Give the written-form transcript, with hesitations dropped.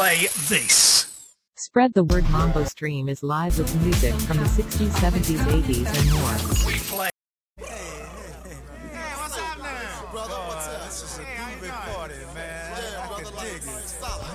play this. Spread the word. Mambo Stream is live with music from the 60s, 70s, 80s, and more. We play. Hey, what's up now? Brother, what's up? This is a groovy party, man. I can dig it.